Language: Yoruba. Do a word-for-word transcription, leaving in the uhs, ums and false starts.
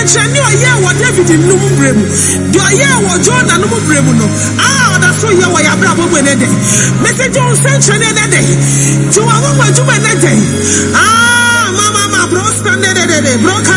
nsɛnkyerɛnne ɔyɛ wɔ David nnum brɛ mu de ɔyɛ wɔ Jonah nnum brɛ mu no a ɔda so yɛ wɔ yɛabrabɔ mu ne de mese gye wo nsɛnkyerɛnne ne de gye wo awɔwɔ adwuma ne de ah mama ma bro stand de de de bro